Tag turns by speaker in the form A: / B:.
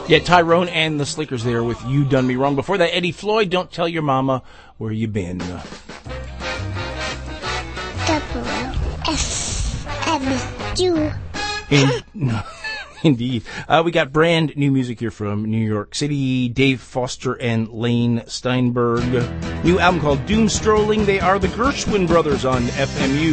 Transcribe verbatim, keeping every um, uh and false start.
A: Yeah, Tyrone and the Slickers there with You Done Me Wrong. Before that, Eddie Floyd, Don't Tell Your Mama Where You Been.
B: W F M U.
A: In, no, indeed. Uh, we got brand new music here from New York City. Dave Foster and Lane Steinberg. New album called Doom Strolling. They are the Gershwin Brothers on F M U.